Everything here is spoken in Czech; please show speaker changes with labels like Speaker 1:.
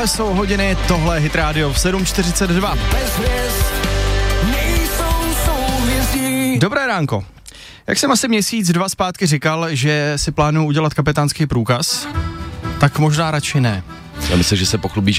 Speaker 1: Tohle jsou hodiny, tohle je Hit Radio v 7:42. Dobré ránko. Jak jsem asi měsíc, 2 zpátky říkal, že si plánuju udělat kapitánský průkaz, tak možná radši ne.
Speaker 2: Já myslím, že se pochlubíš